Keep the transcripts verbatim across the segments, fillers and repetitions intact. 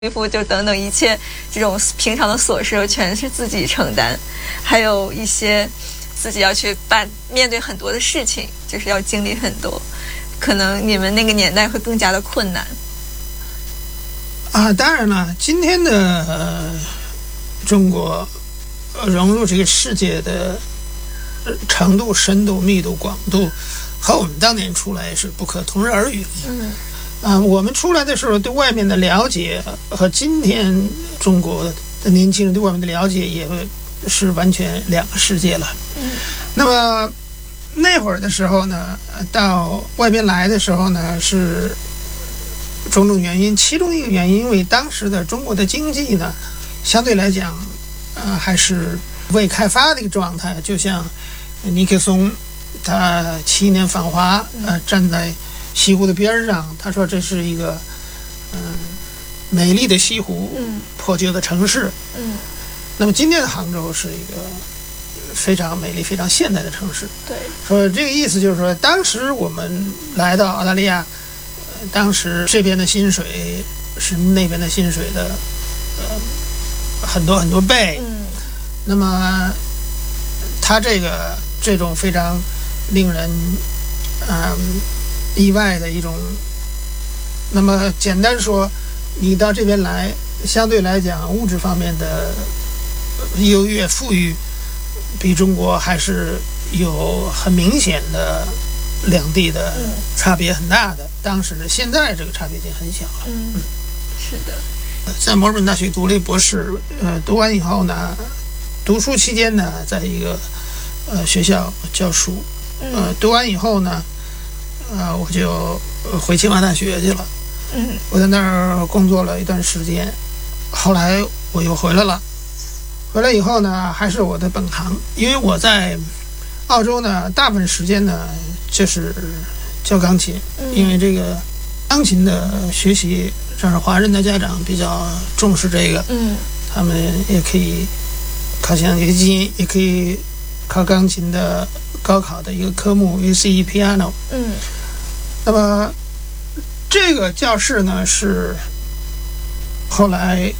衣服就等等一切这种平常的琐事全是自己承担，还有一些自己要去办面对很多的事情，就是要经历很多，可能你们那个年代会更加的困难啊。当然了，今天的、呃、中国融入这个世界的程度、深度、密度、广度和我们当年出来是不可同日而语的。 嗯啊，我们出来的时候对外面的了解和今天中国的年轻人对外面的了解也是完全两个世界了。 嗯， 那么那会儿的时候呢，到外边来的时候呢，是种种原因，其中一个原因，因为当时的中国的经济呢，相对来讲，呃，还是未开发的一个状态。就像尼克松，他七年访华，呃，站在西湖的边上，他说这是一个嗯美丽的西湖， 嗯， 破旧的城市， 嗯。 那么今天的杭州是一个非常美丽、非常现代的城市。 对， 说这个意思就是说，当时我们来到澳大利亚，呃、当时这边的薪水是那边的薪水的呃很多很多倍。 嗯， 那么他这个这种非常令人嗯。意外的一种，那么简单说，你到这边来，相对来讲物质方面的优越富裕，比中国还是有很明显的两地的差别很大的。当时现在这个差别已经很小了。 嗯，是的。 在墨尔本大学读了博士，呃，读完以后呢，读书期间呢，在一个呃学校教书，呃，读完以后呢。呃，我就回清华大学去了。 嗯， 我在那儿工作了一段时间，后来我又回来了。回来以后呢，还是我的本行，因为我在澳洲呢，大部分时间呢就是教钢琴， 嗯、 因为这个钢琴的学习，这是华人的家长比较重视这个。 嗯， 他们也可以考奖学金，也可以考钢琴的高考的一个科目 U C E Piano。 嗯。 那么这个教室呢，是后来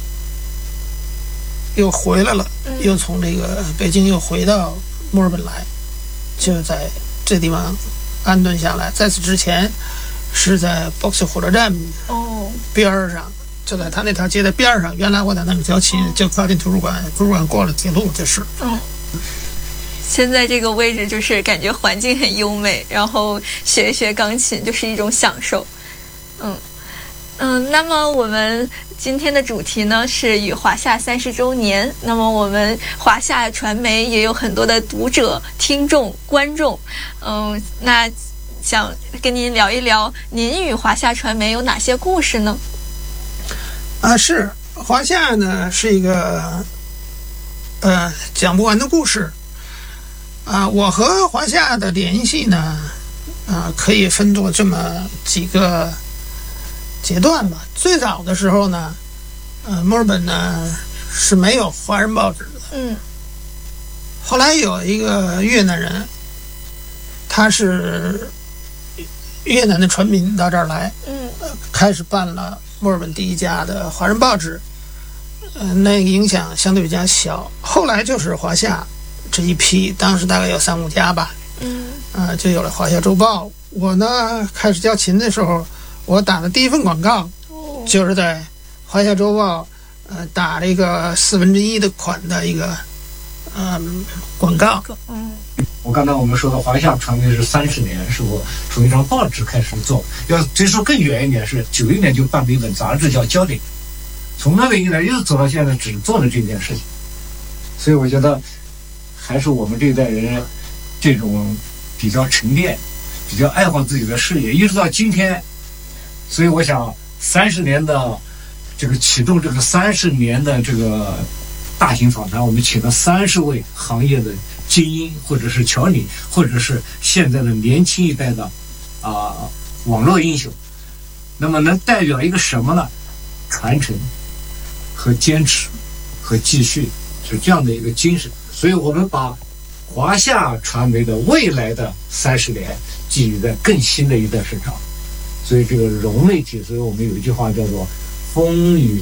又回来了， 嗯、 又从这个北京又回到墨尔本来，就在这地方安顿下来。在此之前是在 Box 火车站边上，哦、就在他那条街的边上。原来我在那里教琴，哦、就靠近图书馆，图书馆过了铁路就是。 哦，现在这个位置就是感觉环境很优美，然后学一学钢琴就是一种享受。嗯嗯，那么我们今天的主题呢是与华夏三十周年。那么我们华夏传媒也有很多的读者、听众、观众。嗯，那想跟您聊一聊，您与华夏传媒有哪些故事呢？ 啊，是华夏呢是一个呃讲不完的故事。啊，我和华夏的联系呢，啊，可以分作这么几个阶段吧。最早的时候呢，呃，墨尔本呢是没有华人报纸的。 嗯。 后来有一个越南人，他是越南的船民到这儿来， 嗯， 呃、开始办了墨尔本第一家的华人报纸。呃，那个影响相对比较小。后来就是华夏。这一批当时大概有三五家吧， 嗯， 呃，就有了《华夏周报》。我呢开始教琴的时候，我打的第一份广告，哦、就是在《华夏周报》呃打了一个四分之一的款的一个嗯广告。 嗯， 我刚才我们说的华夏传媒是三十年，是我从一张报纸开始做。要追溯更远一点，是九一年就办了一本杂志叫《焦点》，从那个一直一直走到现在，只做了这件事情。所以我觉得。还是我们这一代人这种比较沉淀，比较爱好自己的事业，一直到今天。所以我想三十年的这个启动这个三十年的这个大型访谈，我们请了三十位行业的精英，或者是侨领，或者是现在的年轻一代的啊、呃、网络英雄。那么能代表一个什么呢？传承和坚持和继续，是这样的一个精神。所以我们把华夏传媒的未来的三十年寄予在更新的一代身上。所以这个融媒体，所以我们有一句话叫做风雨